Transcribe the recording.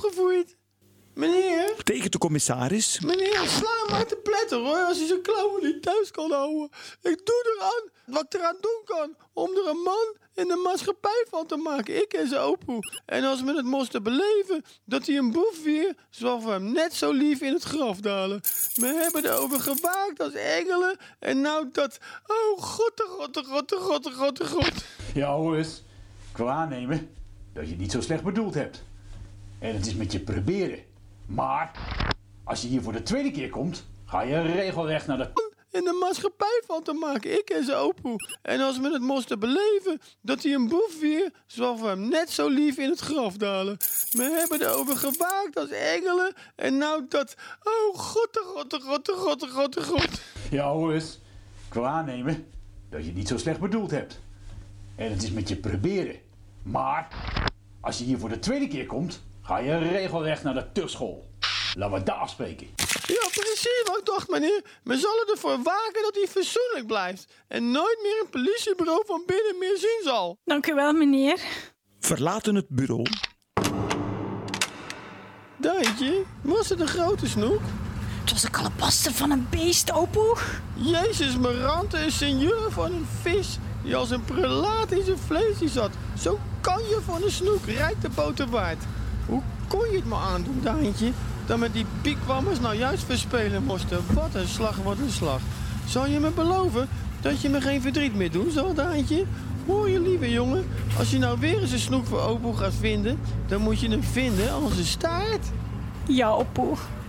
opgevoed. Meneer? Tegen de commissaris. Meneer, sla hem maar te pletter hoor, als hij zijn klauwen niet thuis kan houden. Ik doe eraan wat ik eraan doen kan om er een man in de maatschappij van te maken. Ik en zijn opoe. En als we het moesten beleven dat hij een boef weer, zullen we hem net zo lief in het graf dalen. We hebben erover gewaakt als engelen. En nou dat... Oh, god. Ja hoor eens, ik wil aannemen dat je het niet zo slecht bedoeld hebt. En het is met je proberen. Maar als je hier voor de tweede keer komt, ga je regelrecht naar de... in de maatschappij van te maken. Ik en zijn opoe. En als we het moesten beleven dat hij een boef weer, zullen we hem net zo lief in het graf dalen. We hebben erover gewaakt als engelen. En nou dat... Oh, god. Ja hoor eens, ik wil aannemen dat je het niet zo slecht bedoeld hebt. En het is met je proberen. Maar als je hier voor de tweede keer komt, ga je regelrecht naar de tugschool. Laten we daar afspreken. Ja, precies wat ik dacht, meneer. We zullen ervoor waken dat hij fatsoenlijk blijft. En nooit meer een politiebureau van binnen meer zien zal. Dank u wel, meneer. Verlaten het bureau. Daantje, was het een grote snoek? Het was een kalabaster van een beest, opoe. Jezus, Marante is seigneur van een vis die als een prelaat in zijn vleesje zat. Zo kan je van een snoek, rijk de boter waard. Hoe kon je het me aandoen, Daantje? Dat met die piekwammers nou juist verspelen moesten. Wat een slag. Zal je me beloven dat je me geen verdriet meer doet, zal, Daantje? Hoor je, lieve jongen, als je nou weer eens een snoek voor opoe gaat vinden, dan moet je hem vinden als een staart. Ja, opoe.